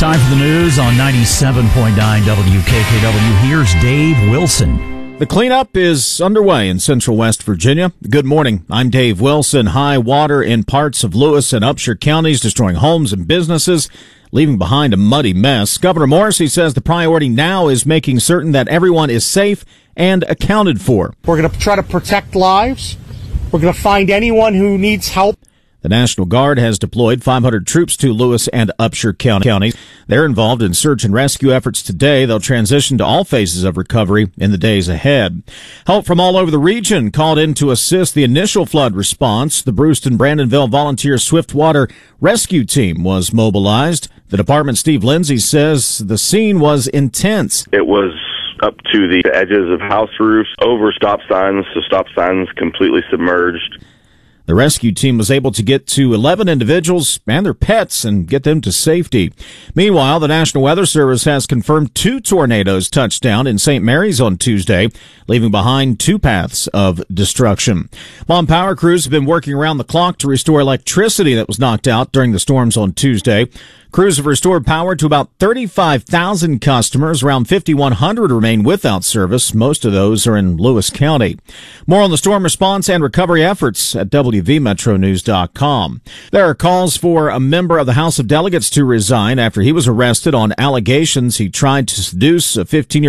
Time for the news on 97.9 WKKW. Here's Dave Wilson. The cleanup is underway in central West Virginia. Good morning. I'm Dave Wilson. High water in parts of Lewis and Upshur counties, destroying homes and businesses, leaving behind a muddy mess. Governor Morrisey says the priority now is making certain that everyone is safe and accounted for. We're going to try to protect lives. We're going to find anyone who needs help. The National Guard has deployed 500 troops to Lewis and Upshur counties. They're involved in search and rescue efforts today. They'll transition to all phases of recovery in the days ahead. Help from all over the region called in to assist the initial flood response. The Brewston-Brandonville Volunteer Swiftwater Rescue Team was mobilized. The department's Steve Lindsay says the scene was intense. It was up to the edges of house roofs, over stop signs, so stop signs completely submerged. The rescue team was able to get to 11 individuals and their pets and get them to safety. Meanwhile, the National Weather Service has confirmed 2 tornadoes touched down in St. Mary's on Tuesday, leaving behind 2 paths of destruction. Mon power crews have been working around the clock to restore electricity that was knocked out during the storms on Tuesday. Crews have restored power to about 35,000 customers. Around 5,100 remain without service. Most of those are in Lewis County. More on the storm response and recovery efforts at WVMetroNews.com. There are calls for a member of the House of Delegates to resign after he was arrested on allegations he tried to seduce a 15-year-old